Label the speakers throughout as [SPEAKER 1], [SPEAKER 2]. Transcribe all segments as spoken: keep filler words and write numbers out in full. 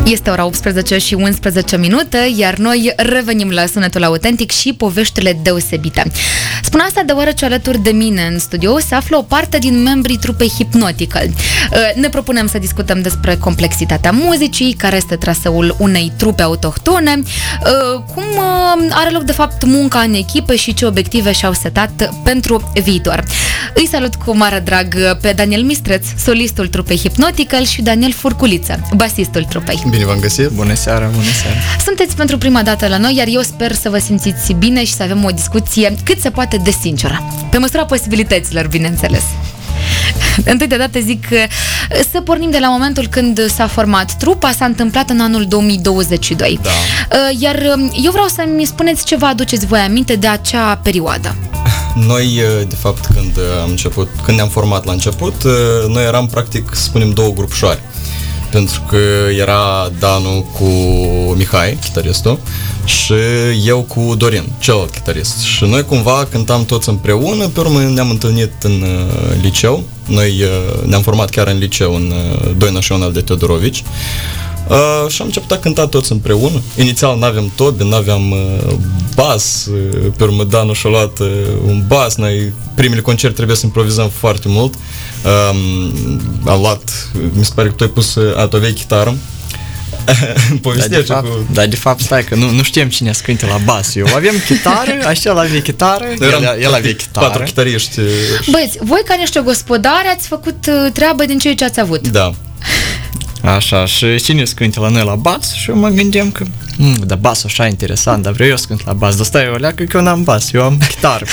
[SPEAKER 1] Este ora optsprezece și unsprezece minute, iar noi revenim la Sunetul Autentic și poveștile deosebite. Spun asta deoarece alături de mine în studio se află o parte din membrii trupei Hypnotical. Ne propunem să discutăm despre complexitatea muzicii, care este traseul unei trupe autohtone, cum are loc de fapt munca în echipă și ce obiective și-au setat pentru viitor. Îi salut cu mare drag pe Daniel Mistreț, solistul trupei Hypnotical, și Daniel Furculiță, basistul trupei.
[SPEAKER 2] Bine v-am găsit! Bună seara, bună seara!
[SPEAKER 1] Sunteți pentru prima dată la noi, iar eu sper să vă simțiți bine și să avem o discuție cât se poate de sinceră. Pe măsura posibilităților, bineînțeles. Întâi de dată zic să pornim de la momentul când s-a format trupa, s-a întâmplat în anul două mii douăzeci și doi.
[SPEAKER 2] Da.
[SPEAKER 1] Iar eu vreau să-mi spuneți ce vă aduceți voi aminte de acea perioadă.
[SPEAKER 2] Noi, de fapt, când am început, când ne-am format la început, noi eram practic, să spunem, două grupșoare. Pentru că era Danu cu Mihai, chitaristul, și eu cu Dorin, celălalt chitarist. Și noi cumva cântam toți împreună, pe urmă ne-am întâlnit în uh, liceu. Noi uh, ne-am format chiar în liceu, în uh, Doi Național de Teodorovici. Uh, și am început a cânta toți împreună. Inițial n-aveam tobe, n-aveam uh, bas, uh, pe urmă Danu și-a luat uh, un bas. Noi primele concerte trebuie să improvizăm foarte mult. Um, am luat, mi se pare că tu ai pus a, tu aveai chitară.
[SPEAKER 3] Povestește da, cu... Da, de fapt, stai că nu, nu știm cine scânte la bas. Eu aveam chitară, așa el avea chitară, el, el avea chitară.
[SPEAKER 2] Patru chitariști.
[SPEAKER 1] Băieți, voi ca niște gospodari ați făcut treabă din ceea ce ați avut.
[SPEAKER 2] Da.
[SPEAKER 3] Așa, și cine scânte la noi la bas? Și eu mă gândeam că mm, da, basul așa interesant, dar vreau eu scânt la bas. Dar stai, eu leacă că eu n-am bas, eu am chitară.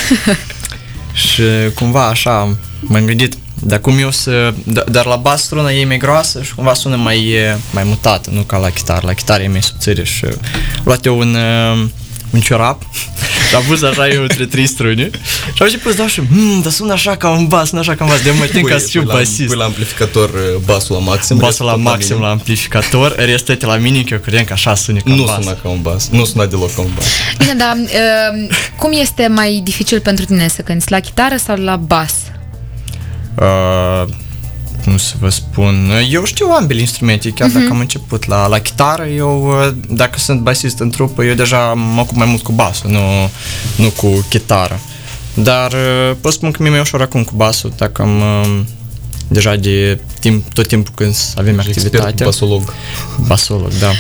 [SPEAKER 3] Și cumva așa m-am gândit, dar cum eu să... Dar la bas struna e mai groasă și cumva sună mai, mai mutată, nu ca la chitară. La chitară e mai subțire și luat eu un, un ciorap și am pus așa eu între trei struni și am început să dau și mmm, dar sună așa ca un bas, sună așa ca un bas, de mă știm ca să fiu basist.
[SPEAKER 2] Pui la amplificator basul la maxim.
[SPEAKER 3] Basul la maxim la amplificator, restul la minim, că eu credeam că așa sună ca un
[SPEAKER 2] nu
[SPEAKER 3] bas.
[SPEAKER 2] Nu sună ca un bas, nu sună deloc ca un bas.
[SPEAKER 1] Bine, dar uh, cum este mai dificil pentru tine să cânti, la chitară sau la bas?
[SPEAKER 3] Uh, cum să vă spun, eu știu ambele instrumente, chiar uh-huh. dacă am început la, la chitară, eu, dacă sunt basist în trupă, eu deja mă ocup mai mult cu basul, nu, nu cu chitară. Dar pot spun că mi-e mai ușor acum cu basul, dacă am deja de timp, tot timpul când avem activitate.
[SPEAKER 2] Expert basolog.
[SPEAKER 3] Basolog, da.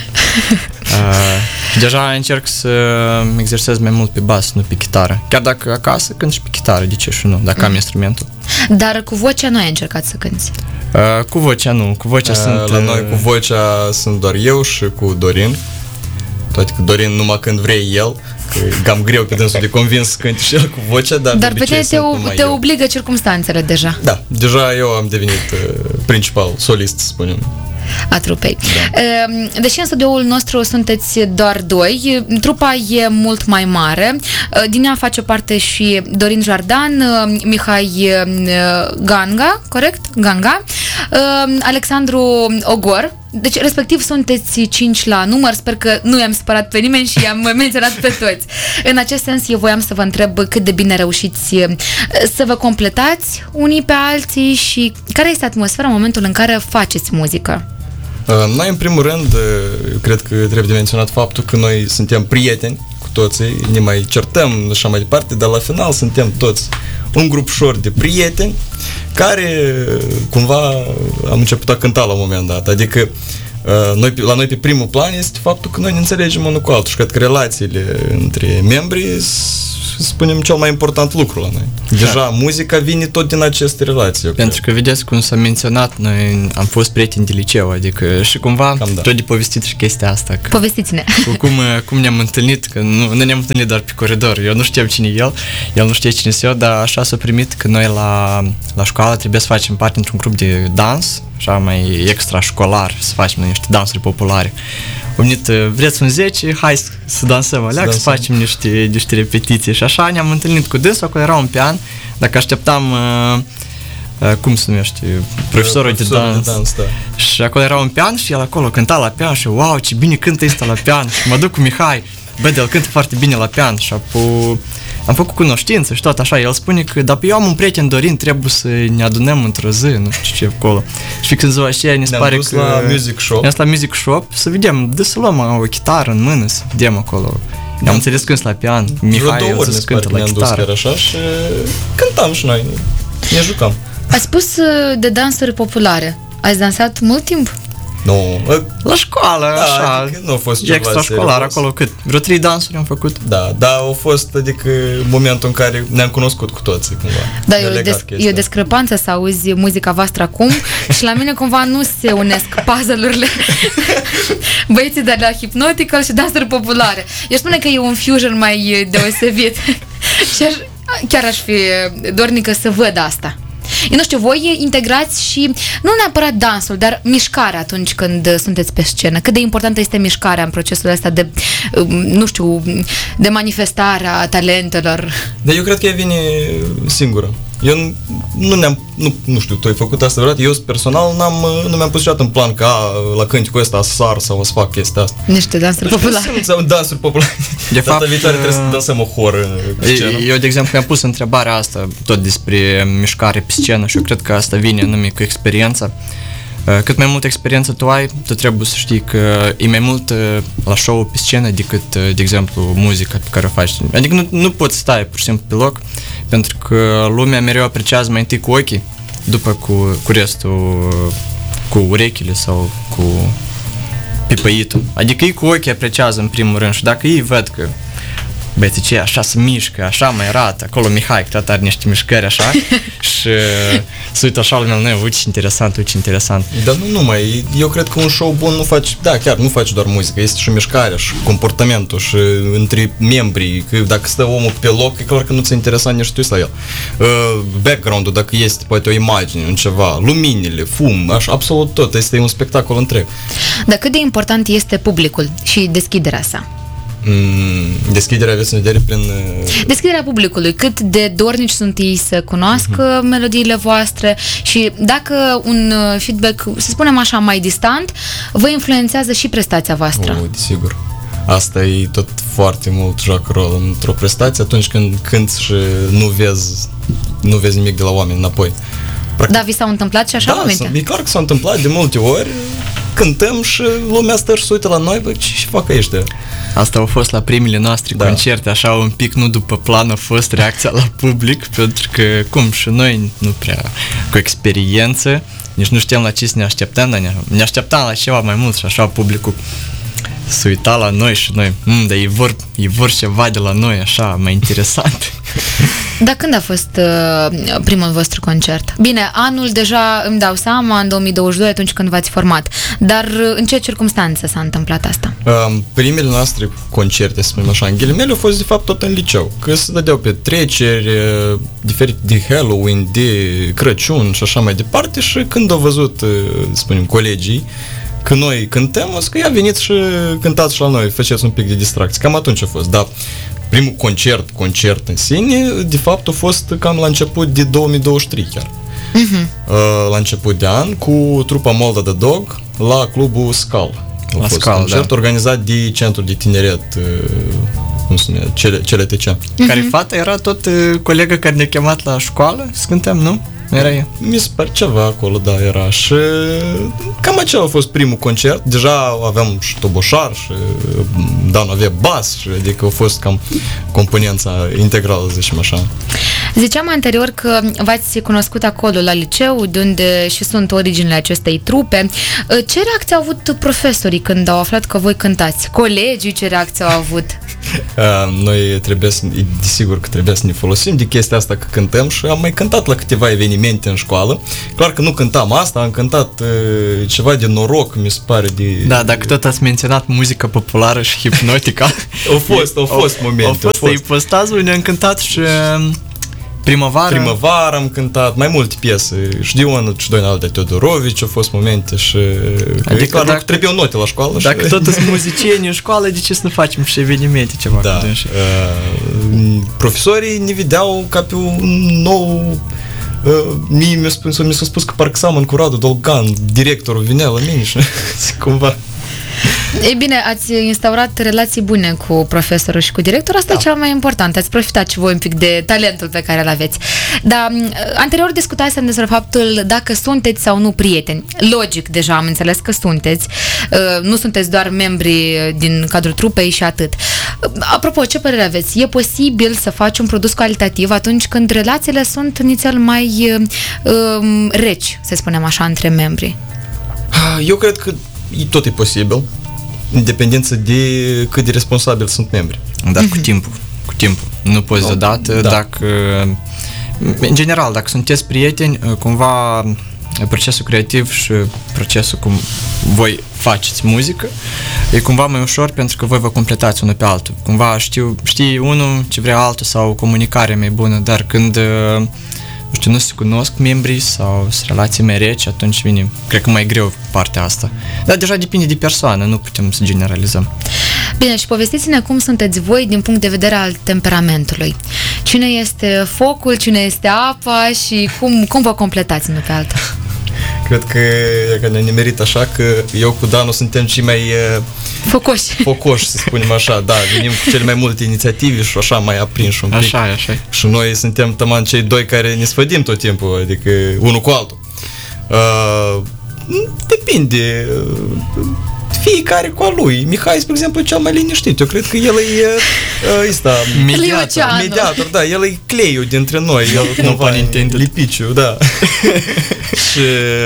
[SPEAKER 3] uh, deja încerc să exersez mai mult pe bas, nu pe chitară. Chiar dacă acasă cânt și pe chitară, de ce și nu, dacă mm. am instrumentul.
[SPEAKER 1] Dar cu vocea nu ai încercat să cânti?
[SPEAKER 3] Uh, cu vocea nu, cu vocea uh, sunt...
[SPEAKER 2] La noi cu vocea sunt doar eu și cu Dorin. Toate că Dorin numai când vrei el, că e cam greu pe dânsul de convins să cânti și el cu vocea, dar,
[SPEAKER 1] dar pe tine te, te obligă circumstanțele deja.
[SPEAKER 2] Da, deja eu am devenit uh, principal solist, să spunem,
[SPEAKER 1] a trupei.
[SPEAKER 2] Da.
[SPEAKER 1] Deși în studioul nostru sunteți doar doi, trupa e mult mai mare. Din ea face parte și Dorin Jardan, Mihai Ganga, corect? Ganga, Alexandru Ogor. Deci, respectiv, sunteți cinci la număr. Sper că nu i-am spărat pe nimeni și i-am menționat pe toți. În acest sens, eu voiam să vă întreb cât de bine reușiți să vă completați unii pe alții și care este atmosfera în momentul în care faceți muzică?
[SPEAKER 2] Noi, în primul rând, cred că trebuie de menționat faptul că noi suntem prieteni cu toții, ne mai certăm și așa mai departe, dar la final suntem toți un grup ușor de prieteni care cumva am început a cânta la un moment dat. Adică noi, la noi pe primul plan este faptul că noi ne înțelegem unul cu altul și cred că relațiile între membrii spunem cel mai important lucru la noi. Deja muzica vine tot din aceste relații.
[SPEAKER 3] Pentru că vedeți cum s-a menționat, noi am fost prieteni de liceu, adică și cumva da. tot de povestit și chestia asta. Că,
[SPEAKER 1] povestiți-ne.
[SPEAKER 3] Cu cum, cum ne-am întâlnit, că nu, nu ne-am întâlnit doar pe coridor, eu nu știam cine e el, el nu știe cine sunt eu, dar așa s-a primit că noi la, la școală trebuie să facem parte într-un grup de dans, așa mai extrașcolar, să facem niște dansuri populare. Am venit, vreți un zece, hai să dansăm alea, să facem niște, niște repetiții. Și așa ne-am întâlnit cu dânsul, acolo era un pian, dacă așteptam, uh, uh, cum se numește, profesorul de dans. De dans da. Și acolo era un pian și el acolo cânta la pian și wow, ce bine cântă ăsta la pian. Și mă duc cu Mihai, bă, de el cântă foarte bine la pian. Și apoi am făcut cunoștință și tot așa. El spune că dacă eu am un prieten Dorin, trebuie să ne adunăm într-o zi, nu știu ce acolo. Și când ziua aceea ne se
[SPEAKER 2] Ne-am
[SPEAKER 3] pare
[SPEAKER 2] dus
[SPEAKER 3] că...
[SPEAKER 2] la music shop.
[SPEAKER 3] Ne-am dus la music shop să vedem, de să luăm o chitară în mână, să vedem acolo. Ne-am înțeles când la pian, Mihai
[SPEAKER 2] două
[SPEAKER 3] el
[SPEAKER 2] ori
[SPEAKER 3] să
[SPEAKER 2] ne pare
[SPEAKER 3] cântă
[SPEAKER 2] că
[SPEAKER 3] la
[SPEAKER 2] ne-am dus
[SPEAKER 3] chitară.
[SPEAKER 2] chiar așa și cântam și noi, ne jucam.
[SPEAKER 1] Ați spus uh, de dansuri populare. Ați dansat mult timp?
[SPEAKER 2] Nu, ă,
[SPEAKER 3] La școală,
[SPEAKER 2] da,
[SPEAKER 3] așa,
[SPEAKER 2] adică nu a fost ceva
[SPEAKER 3] extrașcolar,
[SPEAKER 2] serios.
[SPEAKER 3] acolo cât? Vreo trei dansuri am făcut.
[SPEAKER 2] Da, da, a fost, adică, momentul în care ne-am cunoscut cu toții, cumva.
[SPEAKER 1] Da,
[SPEAKER 2] Ne-a
[SPEAKER 1] e o,
[SPEAKER 2] legat
[SPEAKER 1] des-
[SPEAKER 2] chestia.
[SPEAKER 1] e o discrepanță să auzi muzica voastră acum și la mine cumva nu se unesc puzzle-urile băieții de la Hypnotical și dansuri populare. Eu spune că e un fusion mai deosebit și aș, chiar aș fi dornică să văd asta. Eu nu știu, voi integrați și, nu neapărat dansul, dar mișcarea atunci când sunteți pe scenă. Cât de importantă este mișcarea în procesul ăsta de, nu știu, de manifestarea talentelor?
[SPEAKER 2] Dar eu cred că ea vine singură. Eu nu, nu ne-am, nu, nu știu, tu ai făcut asta vreodată, eu personal n-am, nu mi-am pus niciodată în plan ca la cânticul ăsta să sar sau să fac chestia asta.
[SPEAKER 1] Niște dansuri populare.
[SPEAKER 2] Sau dansuri populare.
[SPEAKER 3] De
[SPEAKER 2] Data
[SPEAKER 3] fapt,
[SPEAKER 2] viitoare trebuie să dansăm o horă pe scenă.
[SPEAKER 3] Eu, de exemplu, mi-am pus întrebarea asta tot despre mișcare pe scenă și eu cred că asta vine nume cu experiența. Cât mai multă experiență tu ai, tu trebuie să știi că e mai mult la show pe scenă decât, de exemplu, muzica pe care o faci. Adică nu, nu poți stai pur și simplu pe loc, pentru că lumea mereu apreciază mai întâi cu ochii, după cu, cu restul, cu urechile sau cu pipăitul. Adică ei cu ochii apreciază în primul rând și dacă ei văd că băieții ce așa se mișcă, așa mai arată, acolo Mihai că tot are niște mișcări așa și se uită așa lumea, noi, uite ce interesant, uite ce interesant.
[SPEAKER 2] Dar nu numai, eu cred că un show bun nu faci, da, chiar nu faci doar muzică, este și mișcarea, și comportamentul, și între membrii, că dacă stă omul pe loc, e clar că nu ți-e interesant nici tu la el. Uh, background-ul, dacă este poate o imagine, un ceva, luminile, fum, așa, absolut tot, este un spectacol întreg.
[SPEAKER 1] Dar cât de important este publicul și deschiderea sa?
[SPEAKER 2] Mm, deschiderea aveți în vedere prin...
[SPEAKER 1] Deschiderea publicului, cât de dornici sunt ei să cunoască uh-huh. melodiile voastre și dacă un feedback, să spunem așa, mai distant, vă influențează și prestația voastră.
[SPEAKER 2] Oh, desigur. Asta e tot foarte mult joacă rol într-o prestație atunci când cânti și nu vezi, nu vezi nimic de la oameni înapoi.
[SPEAKER 1] Practic, da, vi s-au întâmplat și așa
[SPEAKER 2] da,
[SPEAKER 1] momente?
[SPEAKER 2] E clar că s-a întâmplat de multe ori, cântăm și lumea stă și se uită la noi, bă, ce fac ăștia?
[SPEAKER 3] Asta au fost la primele noastre
[SPEAKER 2] da.
[SPEAKER 3] concerte, așa un pic nu după plan a fost reacția la public, pentru că, cum, și noi nu prea cu experiență, nici nu știam la ce să ne așteptăm, dar ne, ne așteptam la ceva mai mult și așa publicul se uita la noi și noi, mmm, dar ei vor, ei vor ceva de la noi, așa, mai interesant.
[SPEAKER 1] Dar când a fost uh, primul vostru concert? Bine, anul deja îmi dau seama, în două mii douăzeci și doi, atunci când v-ați format, dar uh, în ce circunstanțe s-a întâmplat asta?
[SPEAKER 2] Um, primele noastre concerte, să spunem așa, în ghilimele, au fost de fapt tot în liceu, că se dădeau petreceri uh, diferite de Halloween, de Crăciun și așa mai departe și când au văzut, uh, să spunem, colegii că noi cântăm, o să că ia veniți și cântați și la noi, faceți un pic de distracție. Cam atunci a fost, dar primul concert, concert în sine, de fapt a fost cam la început de două mii douăzeci și trei chiar. Uh-huh. La început de an, cu trupa Molda de Dog, la clubul Scal. A
[SPEAKER 3] la
[SPEAKER 2] fost
[SPEAKER 3] Scal,
[SPEAKER 2] concert
[SPEAKER 3] da.
[SPEAKER 2] organizat de Centrul de Tineret, cum se numea, C L T C.
[SPEAKER 3] Uh-huh. Care fata era tot colegă care ne-a chemat la școală să cântăm, nu? Era ea.
[SPEAKER 2] Mi se pare ceva acolo, da, era. Și cam acela a fost primul concert. Deja aveam și toboșar și Dan avea bas, și adică a fost cam componența integrală, zicem așa.
[SPEAKER 1] Ziceam anterior că v-ați cunoscut acolo la liceu, de unde și sunt originile acestei trupe. Ce reacție au avut profesorii când au aflat că voi cântați? Colegii ce reacție au avut?
[SPEAKER 2] Noi trebuie să, desigur că trebuie să ne folosim de chestia asta că cântăm și am mai cântat la câteva evenimente în școală. Clar că nu cântam asta, am cântat uh, ceva de noroc, mi se pare de...
[SPEAKER 3] Da, dacă tot ați menționat muzică populară și hipnotica.
[SPEAKER 2] Au fost, au fost momente.
[SPEAKER 3] Au fost, au fost. Ipostazul, ne-am cântat și Primăvara.
[SPEAKER 2] Primăvara am cântat mai multe piese. Și Dion și Doina de Teodorovici au fost momente și... Adică clar, dacă trebuiau note la școală.
[SPEAKER 3] Dacă
[SPEAKER 2] și...
[SPEAKER 3] tot sunt muzicieni în școală, de ce să nu facem și evenimente ceva?
[SPEAKER 2] Da. Uh, profesorii ne vedeau ca pe un nou... Uh, mie mi-a spus, mi s-a spus că parcă seamăn cu Radu Dolgan, directorul vinea la mine și cumva...
[SPEAKER 1] Ei bine, ați instaurat relații bune cu profesorul și cu directorul, asta da. E cel mai important. Ați profitat și voi un pic de talentul pe care îl aveți. Dar anterior discutasem despre faptul dacă sunteți sau nu prieteni. Logic, deja am înțeles că sunteți. Nu sunteți doar membri din cadrul trupei și atât. Apropo, ce părere aveți? E posibil să faci un produs calitativ atunci când relațiile sunt nițel mai um, reci, să spunem așa, între membri?
[SPEAKER 2] Eu cred că tot e posibil, în dependență de cât de responsabili sunt membri.
[SPEAKER 3] Dar cu timpul, cu timpul. Nu poți deodată, da. Dacă, în general, dacă sunteți prieteni, cumva procesul creativ și procesul cum voi faceți muzică e cumva mai ușor pentru că voi vă completați unul pe altul. Cumva știu, știi unul ce vrea altul sau comunicare mai bună, dar când nu știu, nu se cunosc membrii sau sunt relații mai reci, atunci vine, cred că mai greu partea asta. Dar deja depinde de persoană, nu putem să generalizăm.
[SPEAKER 1] Bine, și povestiți-ne cum sunteți voi din punct de vedere al temperamentului. Cine este focul, cine este apa și cum, cum vă completați unul pe altul?
[SPEAKER 2] Cred că, că ne-am nimerit așa că eu cu Danu suntem cei mai
[SPEAKER 1] focoși,
[SPEAKER 2] focoși, să spunem așa, da, venim cu cele mai multe inițiative și așa mai aprinși un pic.
[SPEAKER 3] Așa, așa.
[SPEAKER 2] Și noi suntem tăman cei doi care ne sfădim tot timpul, adică unul cu altul. Uh, depinde, fiecare cu a lui. Mihai, spre exemplu, e cel mai liniștit. Eu cred că el e uh, ăsta, mediator, mediator, da, el e cleiul dintre noi, el cumva lipiciu, da. Și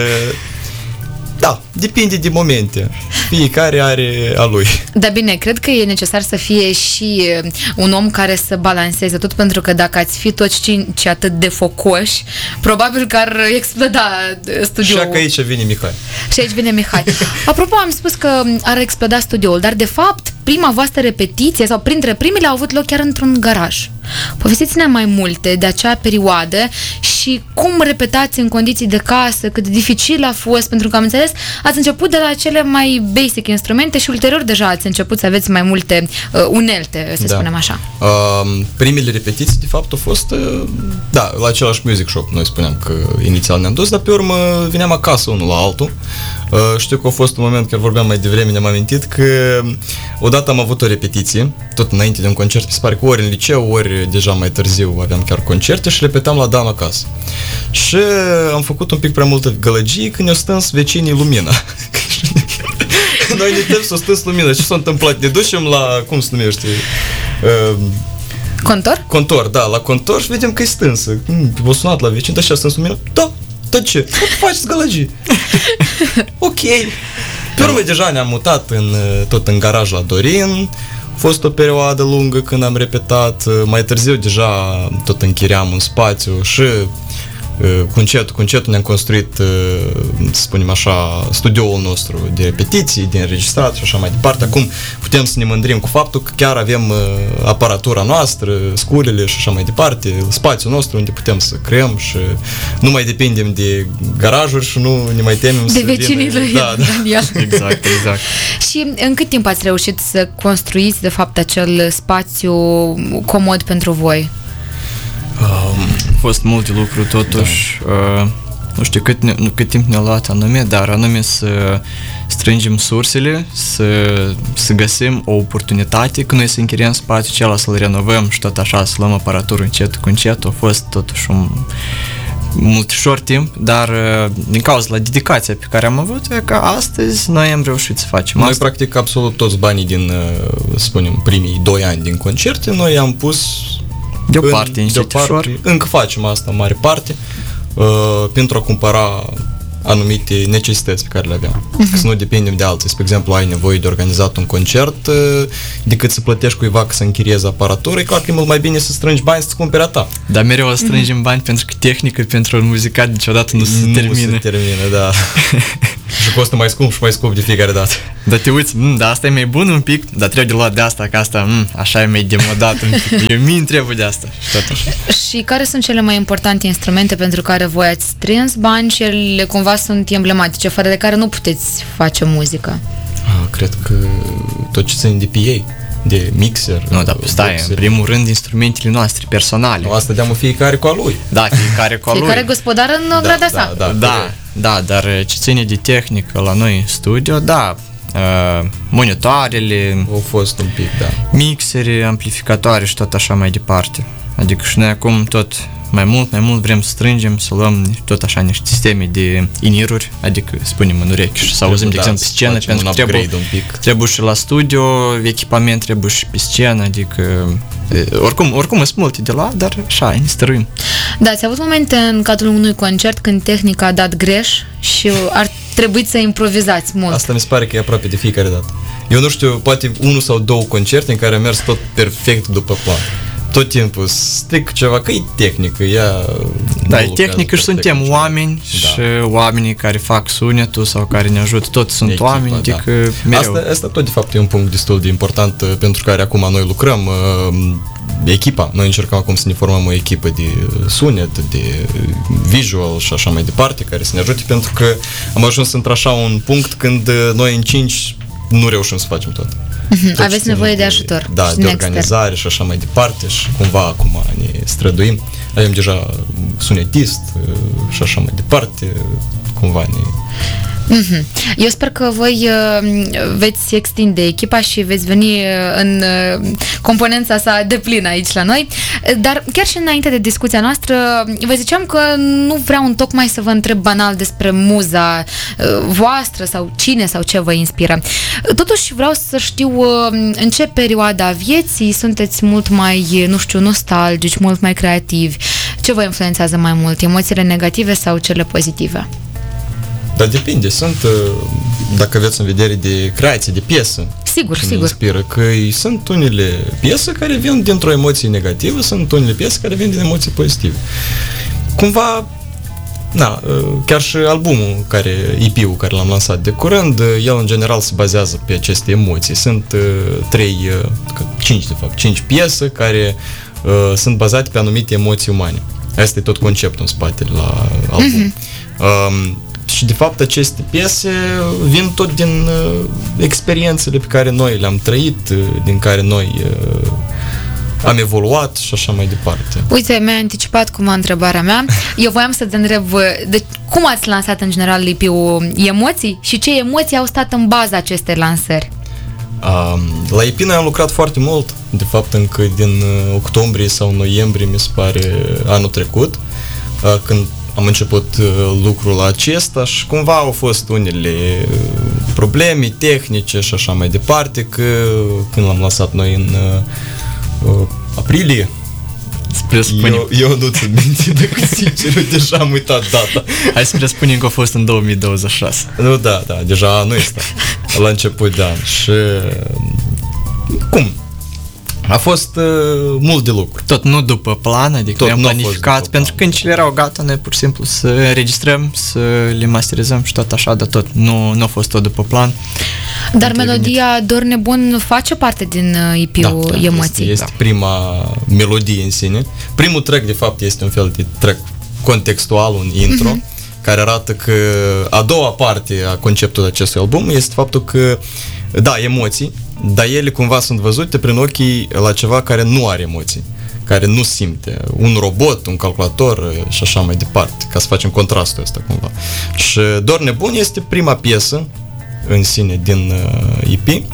[SPEAKER 2] da, depinde de momente. Fiecare are a lui.
[SPEAKER 1] Da, bine, cred că e necesar să fie și un om care să balanceze tot, pentru că dacă ați fi toți cinci atât de focoși, probabil că ar exploda studioul.
[SPEAKER 2] Și că aici vine Mihai.
[SPEAKER 1] Și aici vine Mihai. Apropo, am spus că ar exploda studioul, dar de fapt, prima voastră repetiție, sau printre primele, au avut loc chiar într-un garaj. Povestiți-ne mai multe de acea perioadă și cum repetați în condiții de casă, cât de dificil a fost, pentru că am înțeles, ați început de la cele mai basic instrumente și ulterior deja ați început să aveți mai multe uh, unelte, să da. spunem așa.
[SPEAKER 2] Uh, primele repetiții, de fapt, au fost, uh, da, la același music shop. Noi spuneam că inițial ne-am dus, dar pe urmă veneam acasă unul la altul. Uh, știu că a fost un moment, chiar vorbeam mai devreme, ne-am amintit că odată am avut o repetiție, tot înainte de un concert, mi se pare că ori în liceu, ori deja mai târziu aveam chiar concerte și repetam la Dan acasă. Și am făcut un pic prea multă gălăgie când ne-au stâns vecinii lumina. Noi ne trebuie să o stâns lumina. Ce s-a întâmplat? Ne ducem la, cum se numește? Uh,
[SPEAKER 1] Contor?
[SPEAKER 2] Contor, da, la contor și vedem că e stânsă. O sunat la vecin, dar și-a stâns lumina? Da, da ce? Cum faceți gălăgie? Ok. Pe urmă deja ne-am mutat în, tot în garaj la Dorin. A fost o perioadă lungă când am repetat, mai târziu deja tot închiriam un spațiu și cu încetul, cu încetul ne-am construit, să spunem așa, studioul nostru de repetiții, de înregistrat și așa mai departe. Acum putem să ne mândrim cu faptul că chiar avem aparatura noastră, sculele și așa mai departe, spațiul nostru unde putem să creăm și nu mai depindem de garajuri și nu ne mai temem
[SPEAKER 1] de
[SPEAKER 2] să
[SPEAKER 1] vecinii lui
[SPEAKER 2] da, da.
[SPEAKER 3] Exact, exact.
[SPEAKER 1] Și în cât timp ați reușit să construiți de fapt acel spațiu comod pentru voi?
[SPEAKER 3] Um, a fost multe lucruri totuși, da. uh, nu știu cât, ne, cât timp ne-a luat anume, dar anume să strângem sursele, să, să găsim o oportunitate, când noi să închiriem spațiul acela, să-l renovăm și tot așa, să luăm aparatură încet cu încet. A fost totuși un mult short timp, dar din cauza la dedicația pe care am avut, e că astăzi noi am reușit să facem
[SPEAKER 2] noi
[SPEAKER 3] asta.
[SPEAKER 2] Practic absolut toți banii din, spunem, primii doi ani din concerte, noi am pus
[SPEAKER 3] deoparte, în,
[SPEAKER 2] deoparte, încă facem asta în mare parte, uh, pentru a cumpăra anumite necesități pe care le aveam. Uh-huh. Să nu depindem de alții. Spre exemplu, ai nevoie de organizat un concert, uh, decât să plătești cuiva că să închiriezi aparatură, e clar că e mult mai bine să strângi bani să-ți cumperi a ta.
[SPEAKER 3] Dar mereu o strângem uh-huh. bani pentru că tehnică pentru un muzicat niciodată nu se
[SPEAKER 2] nu
[SPEAKER 3] termină.
[SPEAKER 2] Nu se termină, da. Și costă mai scump și mai scump de fiecare dată.
[SPEAKER 3] Dar te uiți, m, dar asta e mai bun un pic, dar trebuie de luat de asta, că asta, m, așa e mai demodat un pic. Eu mi trebuie de asta. Și tot așa.
[SPEAKER 1] Și care sunt cele mai importante instrumente pentru care voi ați strâns bani și ele cumva sunt emblematice, fără de care nu puteți face muzică?
[SPEAKER 2] Ah, cred că tot ce ține de P A, de mixer.
[SPEAKER 3] Nu, dar stai, boxer. În primul rând instrumentele noastre personale.
[SPEAKER 2] Nu, asta deamă fiecare cu a lui.
[SPEAKER 3] Da, fiecare cu a lui.
[SPEAKER 1] Fiecare gospodar în
[SPEAKER 2] da,
[SPEAKER 1] grada
[SPEAKER 2] da,
[SPEAKER 1] sa.
[SPEAKER 2] Da, da,
[SPEAKER 3] da, da, dar ce ține de tehnică la noi în studio, da, uh, monitoarele,
[SPEAKER 2] Au fost un pic, da.
[SPEAKER 3] mixere, amplificatoare și tot așa mai departe. Adică și noi acum tot mai mult, mai mult vrem să strângem, să luăm tot așa niște sisteme de in-ear-uri, adică spunem în urechi și să auzim, de
[SPEAKER 2] Da,
[SPEAKER 3] exemplu, pe
[SPEAKER 2] să
[SPEAKER 3] scenă,
[SPEAKER 2] facem
[SPEAKER 3] pentru
[SPEAKER 2] un
[SPEAKER 3] că trebuie,
[SPEAKER 2] upgrade un pic.
[SPEAKER 3] trebuie și la studio, echipament trebuie și pe scenă, adică e, oricum, oricum sunt multe de la, dar așa, ne stăruim.
[SPEAKER 1] Da, ați avut momente în cadrul unui concert când tehnica a dat greș și ar trebui să improvizați mult.
[SPEAKER 2] Asta mi se pare că e aproape de fiecare dată. Eu nu știu, poate unul sau două concerte în care a mers tot perfect după plan. Tot timpul stric ceva, că e tehnică, ea...
[SPEAKER 3] Da, e tehnică și suntem
[SPEAKER 2] perfect,
[SPEAKER 3] oameni
[SPEAKER 2] da.
[SPEAKER 3] și oamenii care fac sunetul sau care ne ajută, toți sunt
[SPEAKER 2] Echipa,
[SPEAKER 3] oameni,
[SPEAKER 2] da.
[SPEAKER 3] adică mereu.
[SPEAKER 2] Asta, asta tot de fapt e un punct destul de important uh, pentru care acum noi lucrăm. Uh, echipa, noi încercăm acum să ne formăm o echipă de sunet, de visual și așa mai departe, care să ne ajute, pentru că am ajuns într-așa un punct când uh, noi în cinci nu reușim să facem tot.
[SPEAKER 1] Mm-hmm. Aveți nevoie de ajutor.
[SPEAKER 2] Da,
[SPEAKER 1] și
[SPEAKER 2] de organizare
[SPEAKER 1] expert.
[SPEAKER 2] și așa mai departe și cumva acum ne străduim. Avem deja sunetist și așa mai departe, cumva ne...
[SPEAKER 1] Mm-hmm. Eu sper că voi uh, veți extinde echipa și veți veni uh, în uh, componența sa de plin aici la noi, dar chiar și înainte de discuția noastră vă ziceam că nu vreau întocmai să vă întreb banal despre muza uh, voastră sau cine sau ce vă inspiră. Totuși vreau să știu uh, în ce perioadă a vieții sunteți mult mai, nu știu, nostalgici, mult mai creativi. Ce vă influențează mai mult? Emoțiile negative sau cele pozitive?
[SPEAKER 2] Dar depinde, sunt, dacă aveți în vedere de creație, de piesă.
[SPEAKER 1] Sigur,
[SPEAKER 2] ce
[SPEAKER 1] sigur.
[SPEAKER 2] ne inspiră, că sunt unele piese care vin dintr-o emoție negativă, sunt unele piese care vin din emoții pozitive. Cumva, na, chiar și albumul, care, E P-ul care l-am lansat de curând, el în general se bazează pe aceste emoții. Sunt trei, cinci de fapt, cinci piese care uh, sunt bazate pe anumite emoții umane. Asta e tot conceptul în spatele la album. Mm-hmm. Um, Și de fapt aceste piese vin tot din uh, experiențele pe care noi le-am trăit, uh, din care noi uh, am evoluat și așa mai departe.
[SPEAKER 1] Uite, mi-ai anticipat cum întrebarea mea. Eu voiam să te întreb de cum ați lansat în general E P-ul, emoții și ce emoții au stat în baza acestei lansări?
[SPEAKER 2] Uh, la E P noi am lucrat foarte mult, de fapt încă din uh, octombrie sau noiembrie, mi se pare, anul trecut, uh, când am început uh, lucrul acesta și cumva au fost unele uh, probleme tehnice și așa mai departe, că când l-am lansat noi în uh, uh, aprilie, eu, eu nu țin minte, decât sincer, eu deja am uitat data.
[SPEAKER 3] Hai să presupunem că a fost în două mii douăzeci și șase.
[SPEAKER 2] Nu, da, da, deja anul ăsta, la început de an. Și cum? A fost uh, mult de lucru.
[SPEAKER 3] Tot nu după plan, adică
[SPEAKER 2] Tot
[SPEAKER 3] ne-am
[SPEAKER 2] nu a
[SPEAKER 3] planificat,
[SPEAKER 2] fost
[SPEAKER 3] pentru că când cele erau gata, noi pur și simplu să înregistrăm, să le masterizăm și tot așa, dar tot nu, nu a fost tot după plan.
[SPEAKER 1] Dar melodia Dor Nebun face parte din E P-ul
[SPEAKER 2] da,
[SPEAKER 1] emoții.
[SPEAKER 2] Este, este da. prima melodie în sine. Primul track, de fapt, este un fel de track contextual, un intro, uh-huh. care arată că a doua parte a conceptului acestui album este faptul că, da, emoții, dar ele cumva sunt văzute prin ochii la ceva care nu are emoții, care nu simte. Un robot, un calculator și așa mai departe, ca să facem contrastul ăsta cumva. Și Dor Nebun este prima piesă în sine din uh, E P. Uh,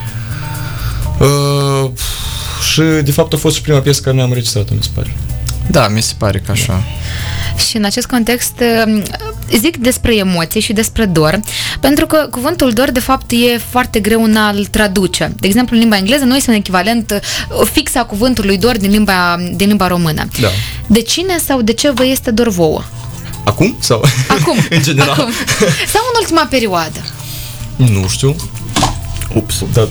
[SPEAKER 2] și de fapt a fost și prima piesă care ne-am înregistrat, mi se pare.
[SPEAKER 3] Da, mi se pare că așa.
[SPEAKER 1] Și în acest context zic despre emoții și despre dor, pentru că cuvântul dor de fapt e foarte greu în a-l traduce. De exemplu, în limba engleză noi sunt un echivalent fix a cuvântului dor din limba, din limba română.
[SPEAKER 2] Da.
[SPEAKER 1] De cine sau de ce vă este dor vouă?
[SPEAKER 2] Acum? Sau
[SPEAKER 1] Acum.
[SPEAKER 2] în general?
[SPEAKER 1] Acum. Sau în ultima perioadă?
[SPEAKER 2] Nu știu. Ups. Da.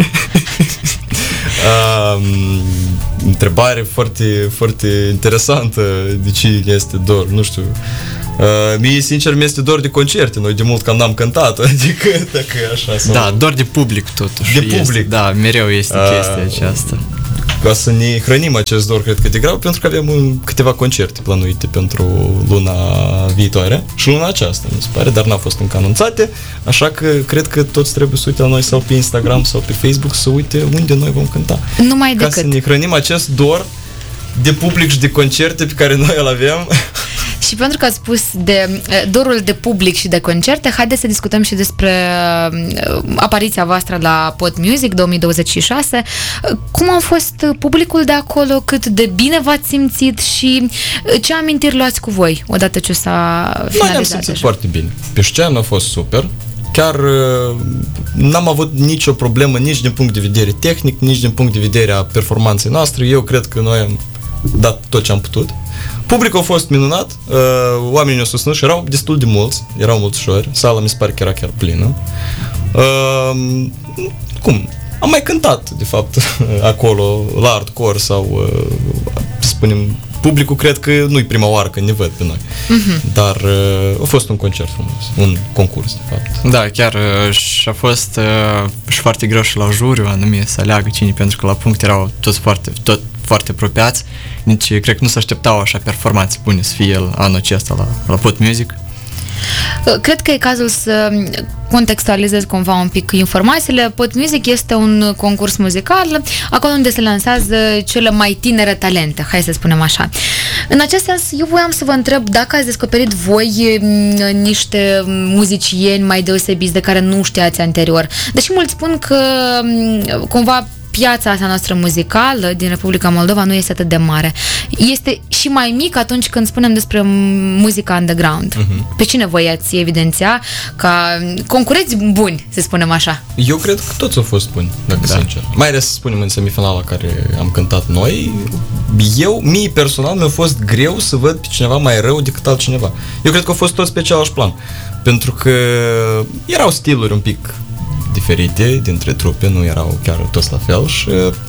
[SPEAKER 2] um, întrebare foarte, foarte interesantă. De ce este dor? Nu știu. Uh, mie, sincer, mi-este dor de concerte. Noi de mult cam n-am cântat. Adică, dacă e așa. Sau...
[SPEAKER 3] Da, doar de public totuși.
[SPEAKER 2] De
[SPEAKER 3] este.
[SPEAKER 2] public.
[SPEAKER 3] Da, mereu este uh, chestia aceasta.
[SPEAKER 2] Ca să ne hrănim acest dor, cred că de greu, pentru că avem un, câteva concerte planuite pentru luna viitoare și luna aceasta, mi se pare, dar n-au fost încă anunțate, așa că cred că toți trebuie să uite la noi sau pe Instagram sau pe Facebook să uite unde noi vom cânta.
[SPEAKER 1] Numai
[SPEAKER 2] decât. Ca să ne hrănim acest dor de public și de concerte pe care noi îl avem.
[SPEAKER 1] Și pentru că ați spus de dorul de public și de concerte, haideți să discutăm și despre apariția voastră la Pod Music două mii douăzeci și șase. Cum a fost publicul de acolo? Cât de bine v-ați simțit și ce amintiri luați cu voi odată ce s-a finalizat?
[SPEAKER 2] Noi ne-am simțit foarte bine. Pe scenă a fost super. Chiar n-am avut nicio problemă nici din punct de vedere tehnic, nici din punct de vedere a performanței noastre. Eu cred că noi am dat tot ce am putut. Publicul a fost minunat, oamenii ne-au susținut și erau destul de mulți, erau mulțișori, sala mi se pare că era chiar plină. Cum? Am mai cântat, de fapt, acolo, la hardcore sau, să spunem, publicul cred că nu-i prima oară când ne văd pe noi. Uh-huh. Dar uh, a fost un concert frumos, un concurs, de fapt.
[SPEAKER 3] Da, chiar uh, și a fost uh, și foarte greu și la juriu anume să aleagă cine, pentru că la punct erau toți foarte, tot foarte apropiați. Nici cred că nu se așteptau așa performanțe bune să fie el anul acesta la, la Pod Music.
[SPEAKER 1] Cred că e cazul să contextualizez cumva un pic informațiile. Pod Music este un concurs muzical acolo unde se lansează cele mai tinere talente, hai să spunem așa. În acest sens, eu voiam să vă întreb dacă ați descoperit voi niște muzicieni mai deosebiți de care nu știați anterior. Deși mulți spun că cumva piața asta noastră muzicală din Republica Moldova nu este atât de mare. Este și mai mic atunci când spunem despre muzica underground. Uh-huh. Pe cine voi ați evidenția ca concurenți buni, să spunem așa?
[SPEAKER 2] Eu cred că toți au fost buni, dacă da. Sincer. Mai ales să spunem în semifinala care am cântat noi, eu, mie personal, mi-a fost greu să văd pe cineva mai rău decât altcineva. Eu cred că au fost toți pe același plan. Pentru că erau stiluri un pic diferite dintre trupe, nu erau chiar toți la fel și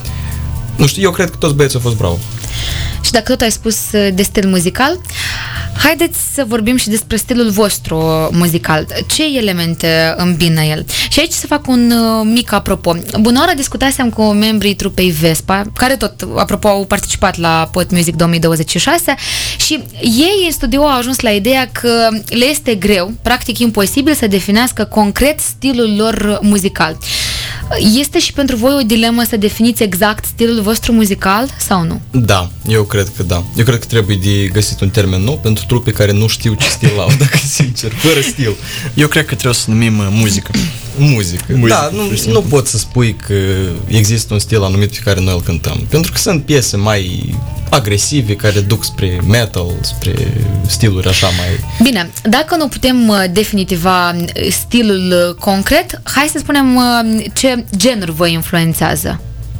[SPEAKER 2] nu știu, eu cred că toți băieții au fost bravo.
[SPEAKER 1] Și dacă tot ai spus de stil muzical, haideți să vorbim și despre stilul vostru muzical. Ce elemente îmbină el? Și aici să fac un mic apropo. Bună oară, discutasem cu membrii trupei Vespa, care tot, apropo, au participat la Pod Music două mii douăzeci și șase și ei în studio au ajuns la ideea că le este greu, practic imposibil să definească concret stilul lor muzical. Este și pentru voi o dilemă să definiți exact stilul vostru muzical sau nu?
[SPEAKER 2] Da, eu cred că da. Eu cred că trebuie de găsit un termen nou pentru trupe care nu știu ce stil au, dacă sincer, fără stil.
[SPEAKER 3] Eu cred că trebuie să numim uh, muzică.
[SPEAKER 2] Muzică. Muzică. Da, nu, nu pot să spui că există un stil anumit pe care noi îl cântăm. Pentru că sunt piese mai agresive care duc spre metal, spre stiluri așa mai...
[SPEAKER 1] Bine, dacă nu putem definitiva stilul concret, hai să spunem ce genuri vă influențează.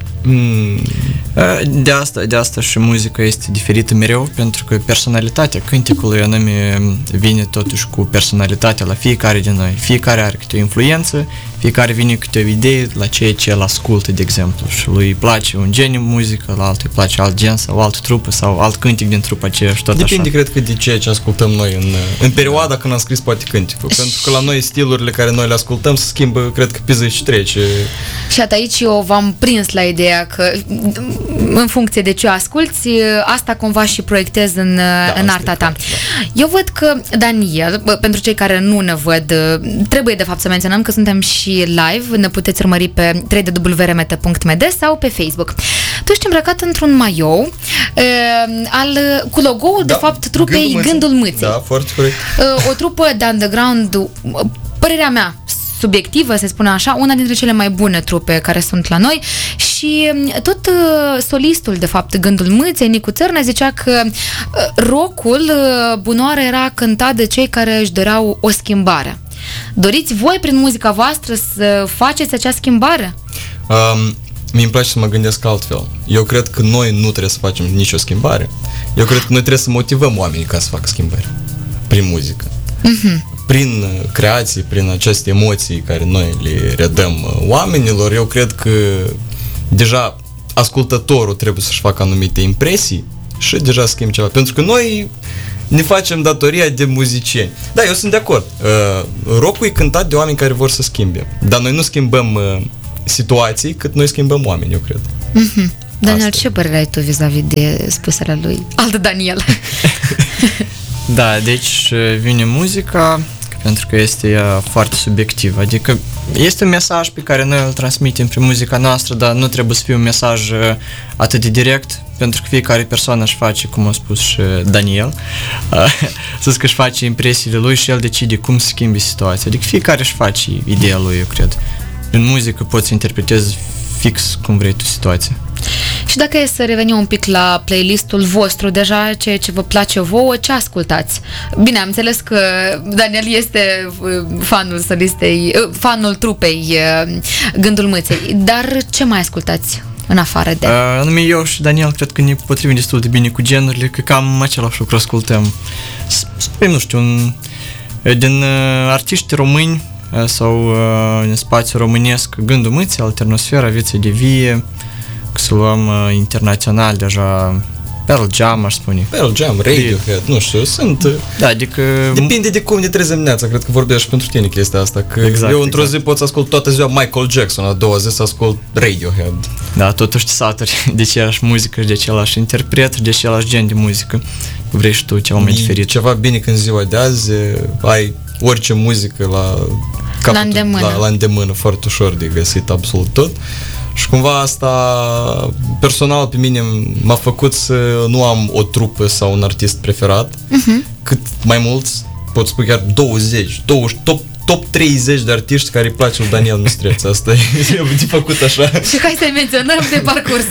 [SPEAKER 2] Mm.
[SPEAKER 3] De asta, de asta și muzica este diferită mereu, pentru că personalitatea cântecului anume vine totuși cu personalitatea la fiecare din noi. Fiecare are câte o influență, fiecare vine câte o idee la ceea ce el ascultă, de exemplu, și lui îi place un gen în muzică, la altul îi place alt gen sau altă trupă sau alt cântec din trupa aceea și tot
[SPEAKER 2] Depinde,
[SPEAKER 3] așa.
[SPEAKER 2] cred că, de ceea ce ascultăm noi în, în perioada când am scris poate cântecul, pentru că la noi stilurile care noi le ascultăm se schimbă, cred că pe zi și trece.
[SPEAKER 1] Și atât aici eu v-am prins la ideea că în funcție de ce asculți, asta cumva și proiectez în, da, în arta ta. Da. Eu văd că Daniel, pentru cei care nu ne văd, trebuie de fapt să menționăm că suntem și live, ne puteți urmări pe w w w punct r m t punct m d sau pe Facebook. Tu ești îmbrăcat într-un maiou uh, al, cu logo-ul, da, de fapt, trupei Gândul Mâții. Gândul Mâții.
[SPEAKER 2] Da, foarte corect.
[SPEAKER 1] Uh, o trupă de underground, uh, părerea mea, subiectivă, se spune așa, una dintre cele mai bune trupe care sunt la noi și tot uh, solistul, de fapt, Gândul Mâții, Nicu Țărnă, zicea că uh, rock-ul, uh, bunoară, era cântat de cei care își doreau o schimbare. Doriți voi, prin muzica voastră, să faceți acea schimbare?
[SPEAKER 2] Um, mi-mi place să mă gândesc altfel. Eu cred că noi nu trebuie să facem nicio schimbare. Eu cred că noi trebuie să motivăm oamenii ca să facă schimbări. Prin muzică. Uh-huh. Prin creații, prin aceste emoții care noi le redăm oamenilor, eu cred că deja ascultătorul trebuie să-și facă anumite impresii și deja schimb ceva. Pentru că noi ne facem datoria de muzicieni. Da, eu sunt de acord. Uh, rock-ul e cântat de oameni care vor să schimbe. Dar noi nu schimbăm uh, situații, cât noi schimbăm oameni, eu cred.
[SPEAKER 1] Mm-hmm. Daniel, asta. Ce părere ai tu vis-a-vis de spusele lui? Alt Daniel.
[SPEAKER 3] Da, deci vine muzica, pentru că este ea foarte subiectivă. Adică este un mesaj pe care noi îl transmitem prin muzica noastră, dar nu trebuie să fie un mesaj atât de direct, pentru că fiecare persoană își face, cum a spus și Daniel, să zic că își face impresiile lui și el decide cum să schimbi situația. Adică fiecare își face ideea lui, eu cred. În muzică poți să interpretezi fix cum vrei tu situația.
[SPEAKER 1] Și dacă e să revenim un pic la playlistul vostru, deja ceea ce vă place vouă, ce ascultați? Bine, am înțeles că Daniel este fanul solistei, fanul trupei Gândul Mâței, dar ce mai ascultați în afară de...
[SPEAKER 3] Uh, nume eu și Daniel cred că ne potrivim destul de bine cu genurile, că cam același lucru ascultăm. Spune, nu știu, un, din uh, artiști români uh, sau uh, în spațiu românesc, Gândul Mâței, Alternosfera, Vieță de Vie, că să luăm uh, internațional deja Pearl Jam, aș spune.
[SPEAKER 2] Pearl Jam, Radiohead, nu știu, sunt...
[SPEAKER 3] Da, adică...
[SPEAKER 2] Depinde de cum ne trezi dimineața, cred că vorbești și pentru tine chestia asta, că
[SPEAKER 3] exact,
[SPEAKER 2] eu într-o
[SPEAKER 3] exact.
[SPEAKER 2] zi pot să ascult toată ziua Michael Jackson, a doua zi să ascult Radiohead.
[SPEAKER 3] Da, totuși te saturi de aceeași muzică, de același interpret, de același gen de muzică. Vrei și tu ceva mai diferit.
[SPEAKER 2] Ceva bine că în ziua de azi ai orice muzică la capătul,
[SPEAKER 1] la îndemână.
[SPEAKER 2] La, la îndemână, foarte ușor de găsit absolut tot. Și cumva asta personal pe mine m-a făcut să nu am o trupă sau un artist preferat, uh-huh. cât mai mulți, pot spune chiar douăzeci, douăzeci, top, top treizeci de artiști care îi place lui Daniel Mistreț. Asta e de făcut așa.
[SPEAKER 1] Și hai să-i menționăm pe parcurs.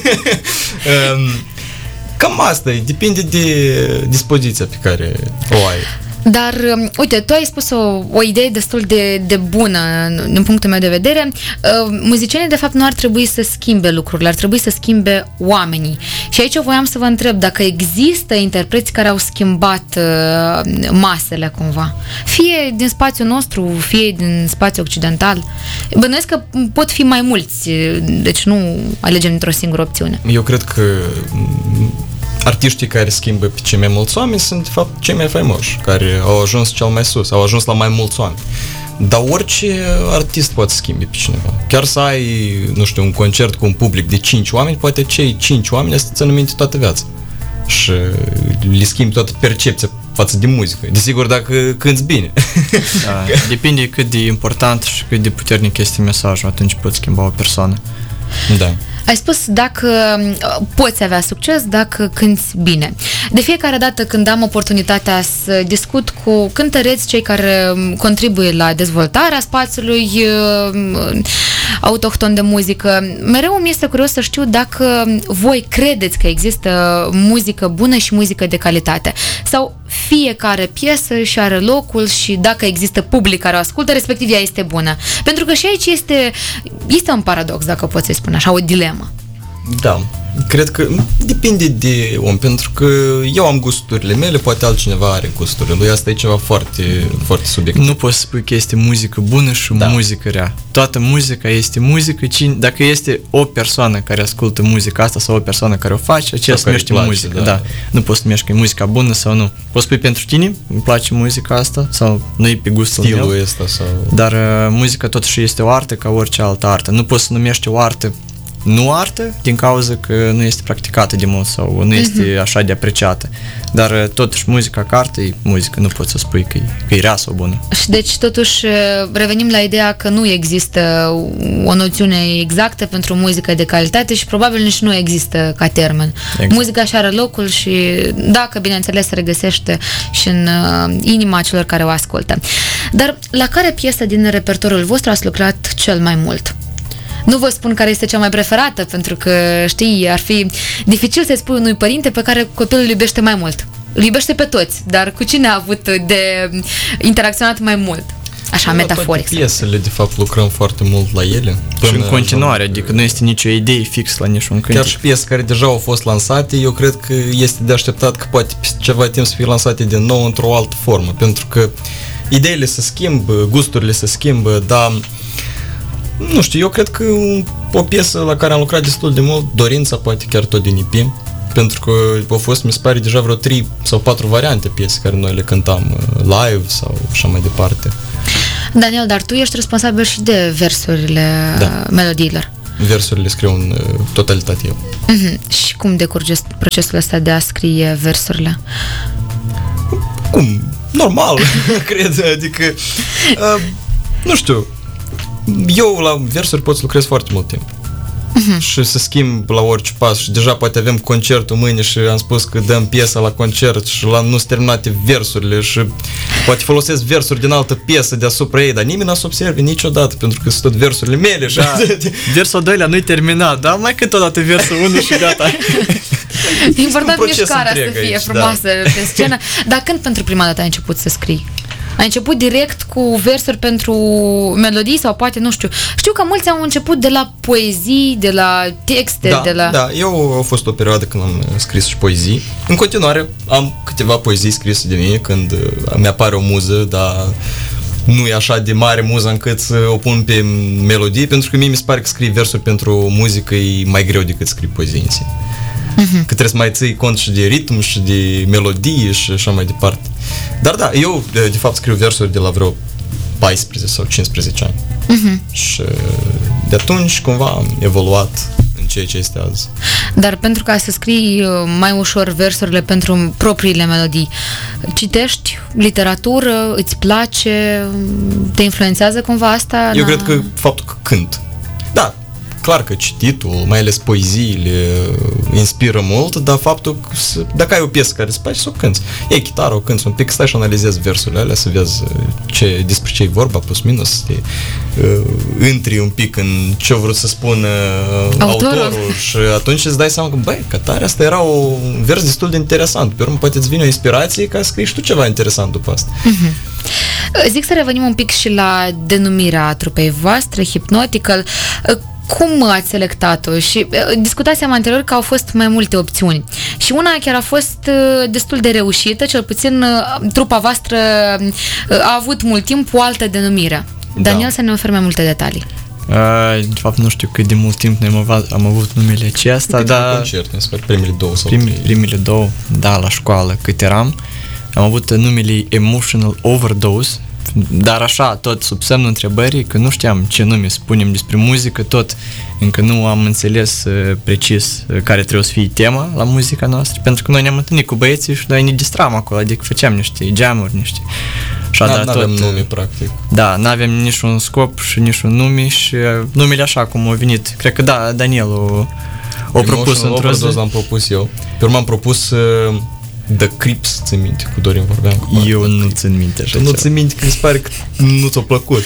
[SPEAKER 2] um, Cam asta e, depinde de dispoziția pe care o ai.
[SPEAKER 1] Dar, uite, tu ai spus o, o idee destul de, de bună din punctul meu de vedere. Uh, muzicienii, de fapt, nu ar trebui să schimbe lucrurile, ar trebui să schimbe oamenii. Și aici voiam să vă întreb dacă există interpreți care au schimbat uh, masele, cumva. Fie din spațiul nostru, fie din spațiul occidental. Bănuiesc că pot fi mai mulți, deci nu alegem într-o singură opțiune.
[SPEAKER 2] Eu cred că artiștii care schimbă pe cei mai mulți oameni sunt, de fapt, cei mai faimoși, care au ajuns cel mai sus, au ajuns la mai mulți oameni. Dar orice artist poate schimbi pe cineva. Chiar să ai, nu știu, un concert cu un public de cinci oameni, poate cei cinci oameni să țină minte toată viața. Și le schimbi toată percepția față de muzică. Desigur, dacă cânti bine.
[SPEAKER 3] Da, depinde cât de important și cât de puternic este mesajul, atunci poți schimba o persoană.
[SPEAKER 2] Da.
[SPEAKER 1] Ai spus dacă poți avea succes dacă cânti bine. De fiecare dată când am oportunitatea să discut cu cântăreți, cei care contribuie la dezvoltarea spațiului autohton de muzică, mereu mi este curios să știu dacă voi credeți că există muzică bună și muzică de calitate. Sau fiecare piesă și are locul și dacă există public care o ascultă, respectiv ea este bună. Pentru că și aici este, este un paradox, dacă pot să-i spun așa, o dilemă.
[SPEAKER 2] Da, cred că depinde de om, pentru că eu am gusturile mele, poate altcineva are gusturile lui, asta e ceva foarte, foarte subiectiv.
[SPEAKER 3] Nu poți să spui că este muzică bună și da. muzică rea. Toată muzica este muzică, dacă este o persoană care ascultă muzica asta sau o persoană care o face, aceea se numește muzică. Da. Da. Nu poți să numești că e muzica bună sau nu. Poți spui pentru tine, îmi place muzica asta sau nu e pe gustul
[SPEAKER 2] stilul
[SPEAKER 3] meu.
[SPEAKER 2] ăsta sau...
[SPEAKER 3] Dar uh, muzica totuși este o artă ca orice altă artă. Nu poți să numești o artă nu artă, din cauza că nu este practicată de mult sau nu este uh-huh. așa de apreciată. Dar totuși muzica ca artă e muzică, nu poți să spui că e, că e rea sau bună.
[SPEAKER 1] Și deci totuși revenim la ideea că nu există o noțiune exactă pentru muzică de calitate și probabil nici nu există ca termen. Exact. Muzica așa are locul și dacă, bineînțeles, se regăsește și în inima celor care o ascultă. Dar la care piesă din repertoriul vostru ați lucrat cel mai mult? Nu vă spun care este cea mai preferată, pentru că, știi, ar fi dificil să-i spui unui părinte pe care copilul îl iubește mai mult. Îl iubește pe toți, dar cu cine a avut de interacționat mai mult? Așa,
[SPEAKER 2] da,
[SPEAKER 1] metaforic.
[SPEAKER 2] Piesele, de fapt, lucrăm foarte mult la ele.
[SPEAKER 3] Și în continuare, adică nu este nicio idee fix la niciun cântec.
[SPEAKER 2] Chiar și piese care deja au fost lansate, eu cred că este de așteptat că poate ceva timp să fie lansate din nou într-o altă formă, pentru că ideile se schimbă, gusturile se schimbă, dar nu știu, eu cred că o piesă la care am lucrat destul de mult, Dorința, poate chiar tot din I P, pentru că au fost, mi se pare, deja vreo trei sau patru variante piese care noi le cântam live sau așa mai departe.
[SPEAKER 1] Daniel, dar tu ești responsabil și de versurile da. melodiilor.
[SPEAKER 2] Versurile scriu în totalitate eu.
[SPEAKER 1] Uh-huh. Și cum decurge procesul ăsta de a scrie versurile?
[SPEAKER 2] Cum? Normal, cred, adică uh, nu știu, eu la versuri pot să lucrez foarte mult timp. Uh-huh. Și să schimb la orice pas și deja poate avem concertul mâine și am spus că dăm piesa la concert și la nu-s terminate versurile și poate folosesc versuri din altă piesă deasupra ei, dar nimeni n-a să observe niciodată pentru că sunt tot versurile mele și
[SPEAKER 3] da. Versul doilea nu-i terminat, da? Mai cât odată versul unu și gata.
[SPEAKER 1] Important mișcarea să fie aici, frumoasă da. Pe scenă. Dar când pentru prima dată ai început să scrii? Ai început direct cu versuri pentru melodii sau poate, nu știu. Știu că mulți au început de la poezii, de la texte,
[SPEAKER 2] da,
[SPEAKER 1] de la...
[SPEAKER 2] Da, eu a fost o perioadă când am scris și poezii. În continuare am câteva poezii scrise de mine când mi-apare o muză, dar nu e așa de mare muză încât să o pun pe melodie, pentru că mie mi se pare că scrii versuri pentru muzică e mai greu decât scrii poezii în sine. Uh-huh. Că trebuie să mai ții cont și de ritm și de melodie și așa mai departe. Dar da, eu de, de fapt scriu versuri de la vreo paisprezece sau cincisprezece ani. Uh-huh. Și de atunci cumva am evoluat în ceea ce este azi.
[SPEAKER 1] Dar pentru ca să scrii mai ușor versurile pentru propriile melodii, citești literatură, îți place, te influențează cumva asta?
[SPEAKER 2] Eu cred că faptul că cânt. Da, clar că cititul, mai ales poeziile, inspiră mult, dar faptul că dacă ai o piesă care îți place, să o cânti. Iei chitară, o cânti un pic, stai și analizezi versurile alea, să vezi ce, despre ce e vorba, plus minus, să te uh, intri un pic în ce a vrut să spună uh, autorul. autorul și atunci îți dai seama că, băi, că tare, asta era un vers destul de interesant. Pe urmă poate îți vine o inspirație ca să scrii și tu ceva interesant după asta.
[SPEAKER 1] Uh-huh. Zic să revenim un pic și la denumirea trupei voastre, Hypnotical. Cum ați selectat-o? Și discutasem anterior că au fost mai multe opțiuni. Și una chiar a fost destul de reușită, cel puțin trupa voastră a avut mult timp o altă denumire. Da. Daniel, să ne oferi mai multe detalii.
[SPEAKER 3] Uh, de fapt, nu știu cât de mult timp noi am, av- am avut numele acesta, dar...
[SPEAKER 2] concerte, sper, primele două sau
[SPEAKER 3] primi, primele două, da, la școală, cât eram. Am avut numele Emotional Overdose, dar așa, tot sub semnul întrebării, că nu știam ce nume spunem despre muzică, tot încă nu am înțeles uh, precis uh, care trebuie să fie tema la muzica noastră, pentru că noi ne-am întâlnit cu băieții și noi ne distram acolo, adică făceam niște jam-uri, niște...
[SPEAKER 2] Așa, da, n-avem nume, practic.
[SPEAKER 3] Da, n-avem niciun scop și niciun nume și uh, numele așa cum au venit. Cred că da, Daniel o, o propus într-o zi.
[SPEAKER 2] L-am propus eu. Pe urmă am propus... Uh, The Crips, țin minte, cu Dorin vorbeam cu
[SPEAKER 3] eu nu țin minte așa.
[SPEAKER 2] Nu țin minte că mi se pare că nu ți-a plăcut.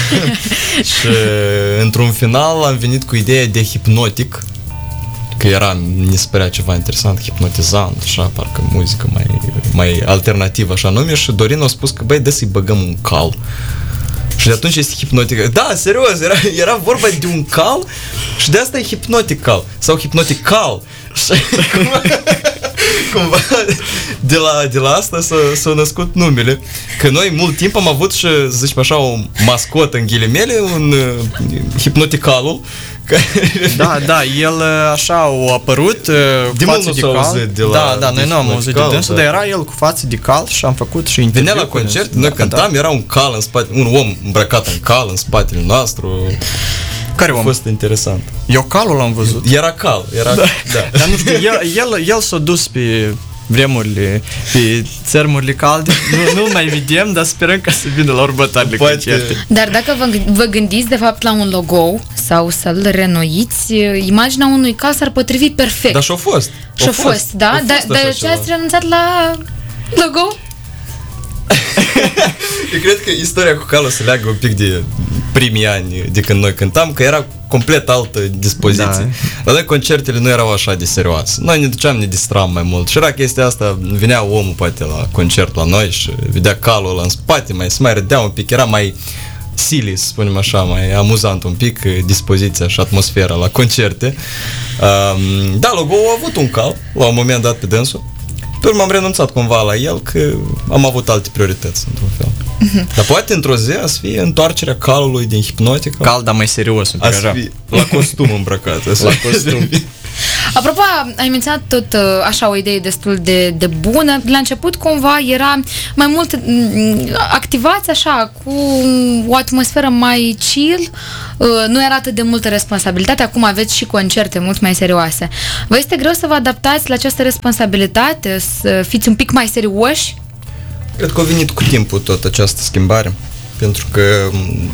[SPEAKER 2] Și într-un final am venit cu ideea de hipnotic, că era, mi se părea ceva interesant, hipnotizant, așa, parcă muzică mai, mai alternativă, așa nume, și Dorin a spus că, băi, dă să-i băgăm un cal. Și de atunci este hipnotic. Da, serios, era, era vorba de un cal și de asta e hipnotical sau hipnotical. Și cumva, cumva de, la, de la asta s-a, s-a născut numele. Că noi mult timp am avut și, zicem așa, o mascotă în ghilimele, un uh, hipnoticalul.
[SPEAKER 3] Da, da, el așa a apărut
[SPEAKER 2] de
[SPEAKER 3] cu față de cal.
[SPEAKER 2] De la,
[SPEAKER 3] da, da, noi nu am auzit de dânsul, dar era el cu față de cal și am făcut și interviu.
[SPEAKER 2] Venea la concert, noi cântam, era un cal în spate, un om îmbrăcat în cal în spatele nostru.
[SPEAKER 3] Care om?
[SPEAKER 2] A fost interesant.
[SPEAKER 3] Eu calul l-am văzut.
[SPEAKER 2] Era cal, era, da. Da.
[SPEAKER 3] Dar nu știu, el, el, el s-a dus pe vremurile, pe țărmurile calde. Nu, nu mai vedem, dar sperăm ca să vină la următoarele concerte.
[SPEAKER 1] Dar dacă vă, vă gândiți de fapt la un logo sau să-l renoiți, imaginea unui cal s-ar potrivi perfect.
[SPEAKER 2] Dar și-a fost.
[SPEAKER 1] Și-a fost, fost, da? Dar de ce ați renunțat la logo?
[SPEAKER 2] Eu cred că istoria cu calul se leagă un pic de primii ani de când noi cântam, că era complet altă dispoziție. Da. Dar noi concertele nu erau așa de serioase. Noi ne duceam, ne distram mai mult. Și era chestia asta, venea omul poate la concert la noi și vedea calul ăla în spate, mai se mai râdea un pic, era mai silly, să spunem așa, mai amuzant un pic dispoziția și atmosfera la concerte. Um, da, logo-ul a avut un cal la un moment dat pe dânsul. Pe urmă am renunțat cumva la el, că am avut alte priorități, într-un fel. Uh-huh. Dar poate într-o zi a să fie întoarcerea calului din Hypnotical.
[SPEAKER 3] Cal, dar mai serios.
[SPEAKER 2] A să fie la costum îmbrăcat.
[SPEAKER 3] La costum.
[SPEAKER 1] Apropo, ai menționat tot așa o idee destul de, de bună. La început cumva era mai mult activați așa cu o atmosferă mai chill, nu era atât de multă responsabilitate. Acum aveți și concerte mult mai serioase. Vă este greu să vă adaptați la această responsabilitate, să fiți un pic mai serioși?
[SPEAKER 2] Cred că a venit cu timpul tot această schimbare, pentru că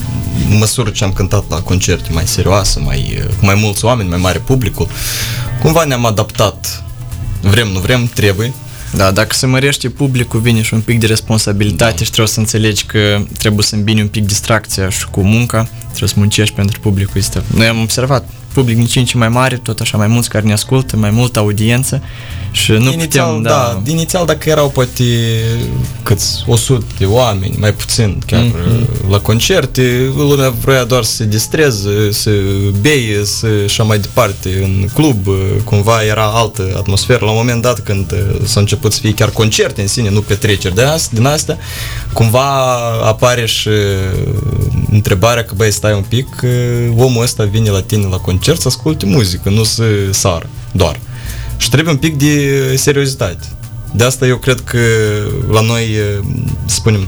[SPEAKER 2] în măsură ce am cântat la concerte mai serioase, mai, cu mai mulți oameni, mai mare publicul, cumva ne-am adaptat. Vrem, nu vrem, trebuie.
[SPEAKER 3] Da, dacă se mărește publicul, vine și un pic de responsabilitate da. Și trebuie să înțelegi că trebuie să îmbini un pic distracția și cu munca, trebuie să muncești pentru publicul ăsta. Noi am observat public din ce în ce mai mare, tot așa mai mulți care ne ascultă, mai multă audiență și nu
[SPEAKER 2] inițial,
[SPEAKER 3] putem,
[SPEAKER 2] da, da, inițial dacă erau poate câți o sută de oameni, mai puțin chiar mm-hmm. la concerte, lumea vrea doar să se distreze, să beie, să așa mai departe în club, cumva era altă atmosferă. La un moment dat când s-a început să fie chiar concerte în sine, nu petreceri de astea, din astea, cumva apare și întrebarea că băi, stai un pic, omul ăsta vine la tine la concert să asculte muzică, nu să sară doar. Și trebuie un pic de seriozitate. De asta eu cred că la noi, spunem,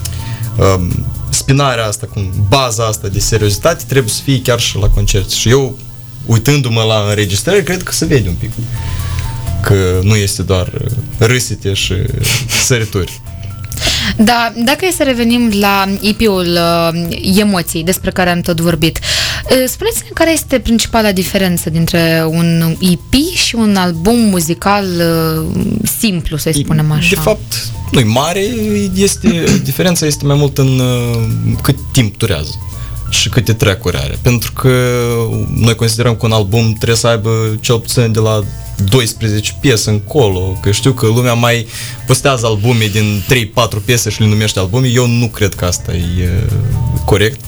[SPEAKER 2] spinarea asta, cum baza asta de seriozitate trebuie să fie chiar și la concert. Și eu, uitându-mă la înregistrări, cred că se vede un pic că nu este doar râsete și sărituri.
[SPEAKER 1] Da, dacă e să revenim la E P-ul uh, Emoții, despre care am tot vorbit, uh, spuneți-ne care este principala diferență dintre un E P și un album muzical uh, simplu, să-i spunem așa.
[SPEAKER 2] De fapt, nu-i mare, este, diferența este mai mult în uh, cât timp durează și câte track-uri are. Pentru că noi considerăm că un album trebuie să aibă cel puțin de la doisprezece piese încolo, că știu că lumea mai postează albume din trei patru piese și le numește albume. Eu nu cred că asta e uh, corect.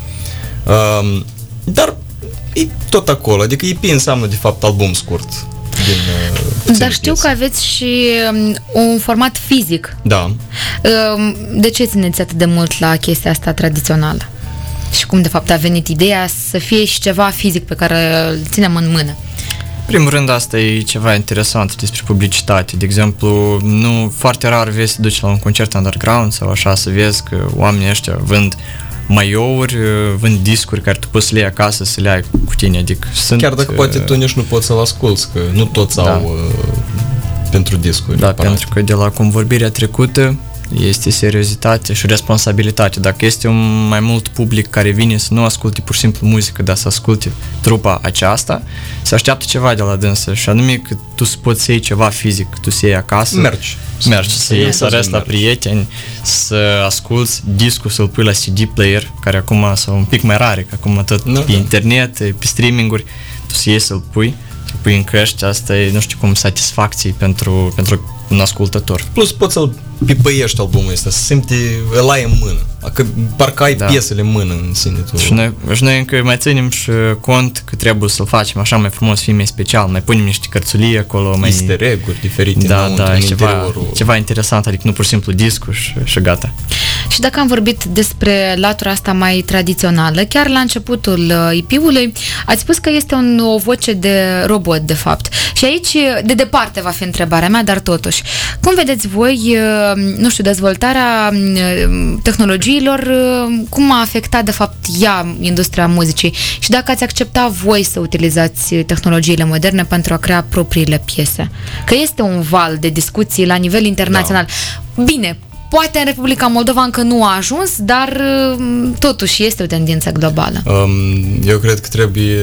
[SPEAKER 2] Uh, dar e tot acolo. Adică E P înseamnă de fapt album scurt. Din, uh,
[SPEAKER 1] dar știu piese. Că aveți și um, un format fizic.
[SPEAKER 2] Da.
[SPEAKER 1] Uh, de ce țineți atât de mult la chestia asta tradițională? Și cum de fapt a venit ideea să fie și ceva fizic pe care îl ținem în mână?
[SPEAKER 3] În primul rând, asta e ceva interesant despre publicitate. De exemplu, nu foarte rar vezi să duci la un concert underground sau așa, să vezi că oamenii ăștia vând maiouri, vând discuri care tu poți să le iei acasă, să le ai cu tine. Adică sunt,
[SPEAKER 2] chiar dacă poate tu nici nu poți să-l asculți, că nu toți da. au uh, pentru discuri.
[SPEAKER 3] Da, pentru că de la convorbirea trecută este seriozitate și responsabilitate. Dacă este un mai mult public care vine să nu asculte pur și simplu muzică, dar să asculte trupa aceasta, se așteaptă ceva de la dânsă și anume că tu să poți să iei ceva fizic, tu să iei acasă,
[SPEAKER 2] mergi,
[SPEAKER 3] mergi să iei, să arăți la prieteni, să asculți discul, să-l pui la C D player, care acum sunt un pic mai rare, că acum tot no, pe da. internet, pe streaming-uri, tu să iei să-l pui, să-l pui în căști, asta e, nu știu cum, satisfacție pentru, pentru un ascultător.
[SPEAKER 2] Plus poți să-l pipăiești albumul ăsta, să simte, îl ai în mână. Că parcă ai da. piesele în mână în sine. Tu.
[SPEAKER 3] Și noi, și noi încă mai ținem și cont că trebuie să-l facem așa mai frumos, fie mai special, mai punem niște cărțulii acolo, mai...
[SPEAKER 2] easter egg-uri diferite
[SPEAKER 3] da,
[SPEAKER 2] în
[SPEAKER 3] da,
[SPEAKER 2] în
[SPEAKER 3] ceva,
[SPEAKER 2] interiorul.
[SPEAKER 3] Ceva interesant, adică nu pur și simplu discul și, și gata.
[SPEAKER 1] Și dacă am vorbit despre latura asta mai tradițională, chiar la începutul E P-ului, ați spus că este un, o voce de robot, de fapt. Și aici, de departe va fi întrebarea mea, dar totuși, cum vedeți voi, nu știu, dezvoltarea tehnologiilor, cum a afectat, de fapt, ea industria muzicii și dacă ați accepta voi să utilizați tehnologiile moderne pentru a crea propriile piese? Că este un val de discuții la nivel internațional. Da. Bine, poate în Republica Moldova încă nu a ajuns, dar totuși este o tendință globală.
[SPEAKER 2] Um, eu cred că trebuie...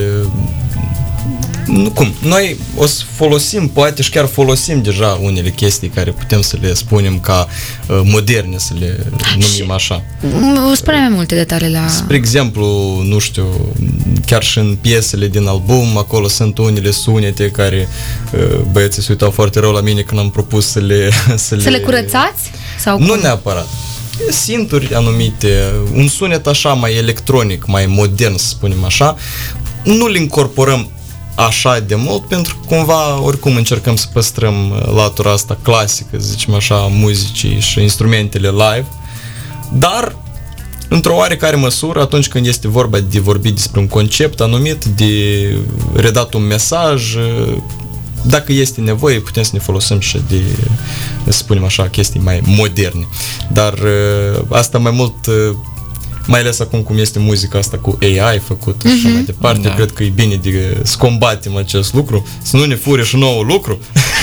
[SPEAKER 2] Nu, cum? Noi o să folosim, poate și chiar folosim deja unele chestii care putem să le spunem ca uh, moderne, să le numim așa.
[SPEAKER 1] Spune mai multe detalii la...
[SPEAKER 2] Spre exemplu, nu știu, chiar și în piesele din album, acolo sunt unele sunete care uh, băieții se uitau foarte rău la mine când am propus să le... Să,
[SPEAKER 1] să le, le curățați? Sau
[SPEAKER 2] nu
[SPEAKER 1] cum?
[SPEAKER 2] Neapărat. Sinturi anumite, un sunet așa mai electronic, mai modern, să spunem așa, nu le incorporăm așa de mult, pentru că cumva oricum încercăm să păstrăm latura asta clasică, să zicem așa, muzicii și instrumentele live, dar într-o oarecare măsură, atunci când este vorba de vorbit despre un concept anumit, de redat un mesaj, dacă este nevoie, putem să ne folosim și de, să spunem așa, chestii mai moderne. Dar asta mai mult, mai ales acum cum este muzica asta cu A I făcută și așa mai departe, da. Cred că e bine de să combatem acest lucru, să nu ne fure și nouă lucru.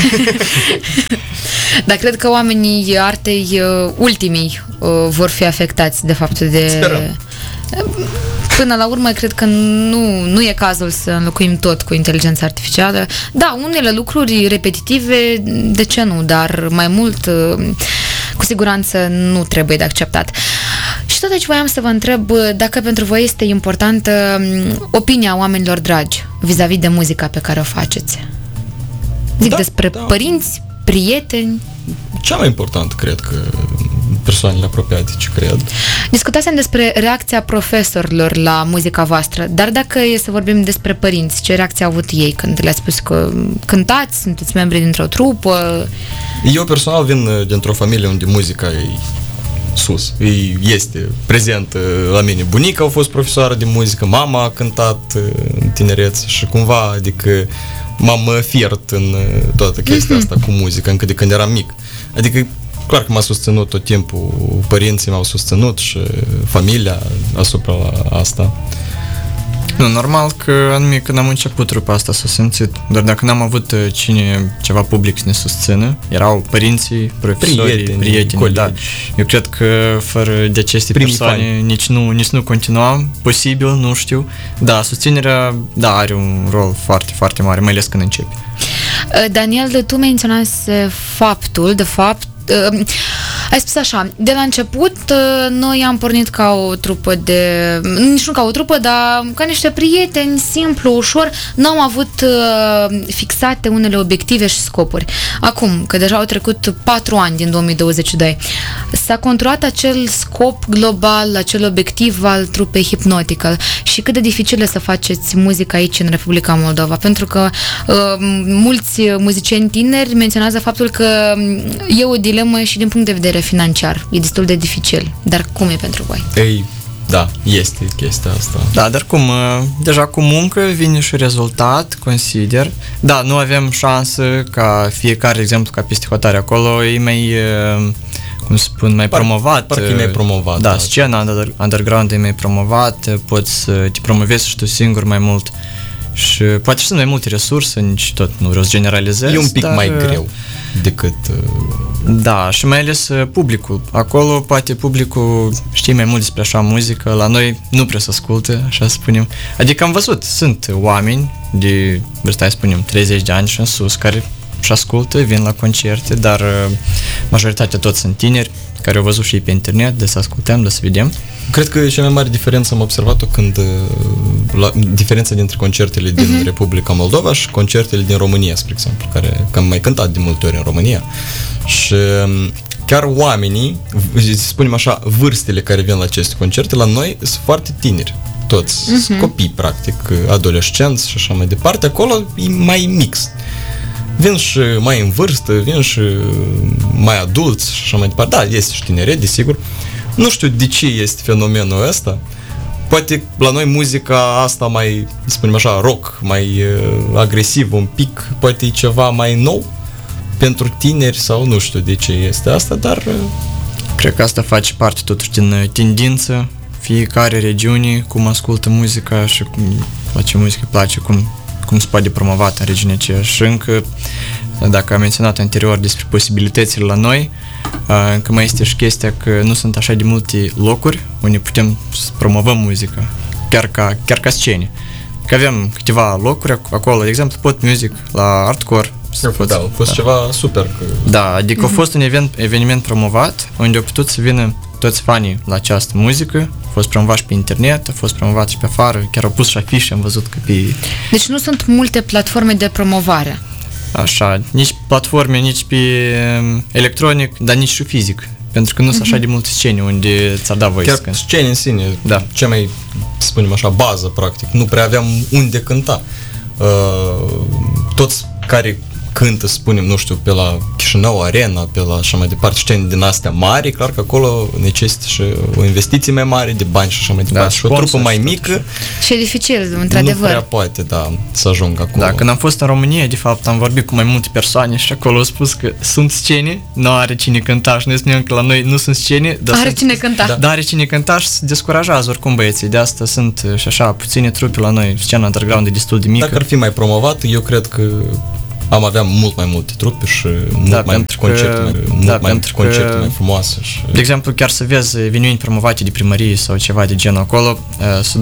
[SPEAKER 1] Dar cred că oamenii artei ultimii vor fi afectați de fapt de...
[SPEAKER 2] Sperăm.
[SPEAKER 1] până la urmă cred că nu, nu e cazul să înlocuim tot cu inteligența artificială. Da, unele lucruri repetitive, de ce nu, dar mai mult cu siguranță nu trebuie de acceptat. Și tot aici voiam să vă întreb dacă pentru voi este importantă opinia oamenilor dragi vis-a-vis de muzica pe care o faceți. Zic da, despre da. părinți, prieteni.
[SPEAKER 2] Cea mai important, cred că persoanele apropiate, ce cred.
[SPEAKER 1] Discutasem despre reacția profesorilor la muzica voastră, dar dacă e să vorbim despre părinți, ce reacție au avut ei când le-ați spus că cântați, sunteți membri dintr-o trupă?
[SPEAKER 2] Eu personal vin dintr-o familie unde muzica e sus, este prezent la mine. Bunica a fost profesoară de muzică, mama a cântat în tinerețe și cumva, adică m-am fiert în toată chestia asta cu muzică, încă de când eram mic. Adică, clar că m-a susținut tot timpul, părinții m-au susținut și familia asupra asta.
[SPEAKER 3] Nu, normal că anume când am început trupa asta s-a simțit, dar dacă n-am avut cine, ceva public să ne susțină, erau părinții, profesorii, prieteni, prieteni da. Eu cred că fără de aceste Primii persoane fani. nici nu, nici nu continuam, posibil, nu știu. Da, susținerea, da, are un rol foarte, foarte mare, mai ales când începi.
[SPEAKER 1] Daniel, tu menționase faptul, de fapt, Uh, ai spus așa, de la început uh, noi am pornit ca o trupă de, nici nu ca o trupă, dar ca niște prieteni, simplu, ușor, nu am avut uh, fixate unele obiective și scopuri. Acum, că deja au trecut patru ani din două mii douăzeci și doi, s-a conturat acel scop global, acel obiectiv al trupei Hypnotical și cât de dificil e să faceți muzică aici în Republica Moldova, pentru că uh, mulți muzicieni tineri menționează faptul că e o dilemă și din punct de vedere financiar. E destul de dificil. Dar cum e pentru voi?
[SPEAKER 2] Ei, da, este chestia asta.
[SPEAKER 3] Da, dar cum, deja cu muncă vine și rezultat, consider. Da, nu avem șansă ca fiecare, exemplu, ca peste hotare acolo, e mai, cum spun, mai Par, promovat.
[SPEAKER 2] Parcă e mai promovat.
[SPEAKER 3] Da, da, scena underground e mai promovat, poți să te promovezi și tu singur mai mult. Și poate și sunt mai multe resurse, nici tot nu vreau să generalizez.
[SPEAKER 2] E un pic
[SPEAKER 3] dar,
[SPEAKER 2] mai greu decât...
[SPEAKER 3] Da, și mai ales publicul. Acolo poate publicul știe mai mult despre așa muzică, la noi nu prea se ascultă, așa spunem. Adică am văzut, sunt oameni de vârsta, spunem, treizeci de ani și în sus, care și ascultă, vin la concerte, dar majoritatea toți sunt tineri, care au văzut și ei pe internet, de să ascultăm, de să vedem. Cred
[SPEAKER 2] că cea mai mare diferență am observat-o când la, diferența dintre concertele din uh-huh. Republica Moldova și concertele din România, spre exemplu, care că am mai cântat de multe ori în România. Și chiar oamenii, spunem așa, vârstele care vin la aceste concerte, la noi sunt foarte tineri. Toți, uh-huh. copii, practic, adolescenți și așa mai departe. Acolo e mai mix. Vin și mai în vârstă, vin și mai adulți și așa mai departe. Da, este și tineret, desigur. Nu știu de ce este fenomenul ăsta. Poate la noi muzica asta mai, spunem așa, rock, mai uh, agresiv un pic, poate e ceva mai nou pentru tineri sau nu știu de ce este asta, dar... Uh...
[SPEAKER 3] Cred că asta face parte totuși din tendință, fiecare regiune, cum ascultă muzica și cum face muzică, place, cum, cum se poate promovat în regiunea aceea. Și încă, dacă am menționat anterior despre posibilitățile la noi, încă mai este și chestia că nu sunt așa de multe locuri unde putem să promovăm muzica, chiar ca, chiar ca scene. Că avem câteva locuri acolo, de exemplu, Pot Music la Hardcore.
[SPEAKER 2] Da, a fost da. ceva super. Că...
[SPEAKER 3] Da, adică mm-hmm. a fost un event, eveniment promovat unde au putut să vină toți fanii la această muzică, a fost promovat și pe internet, a fost promovat și pe afară, chiar au pus și afișe, am văzut că pe...
[SPEAKER 1] Deci nu sunt multe platforme de promovare.
[SPEAKER 3] Așa, nici platforme, nici pe electronic, dar nici și fizic. Pentru că nu sunt mm-hmm. așa de multe scene unde ți-ar da voie
[SPEAKER 2] chiar
[SPEAKER 3] să cânti.
[SPEAKER 2] Scene în sine, da. Cea mai, să spunem așa, bază, practic. Nu prea aveam unde cânta. Uh, toți care cântă, spunem, nu știu, pe la Chișinău Arena, pe la așa mai departe, scene din astea mari, clar că acolo necesită și o investiție mai mare de bani și așa mai departe. Da, și o trupă mai mică.
[SPEAKER 1] Și e dificil, într-adevăr.
[SPEAKER 2] Nu prea poate, da, să ajung acolo.
[SPEAKER 3] Da, când am fost în România, de fapt, am vorbit cu mai multe persoane și acolo au spus că sunt scene, nu are cine cânta și noi spunem că la noi nu sunt scene, dar
[SPEAKER 1] are
[SPEAKER 3] sunt,
[SPEAKER 1] cine cânta.
[SPEAKER 3] Da, dar are cine cânta și se descurajează oricum băieții. De asta sunt și așa puține trupe la noi, scena underground e destul de mică.
[SPEAKER 2] Dacă ar fi mai promovat, eu cred că am avea mult mai multe trupe și mult
[SPEAKER 3] da,
[SPEAKER 2] mai multe concerte, mai, mult
[SPEAKER 3] da,
[SPEAKER 2] mai multe concerte mai frumoase. Și...
[SPEAKER 3] De exemplu, chiar să vezi evenimente promovate de primărie sau ceva de genul acolo, să